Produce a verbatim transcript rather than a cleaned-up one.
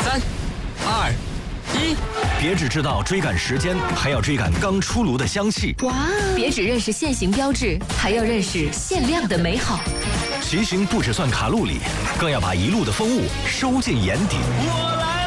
三、二、一， 别只知道追赶时间，还要追赶刚出炉的香气。 哇！别只认识限行标志，还要认识限量的美好。 骑行不只算卡路里，更要把一路的风物收进眼底。 我来。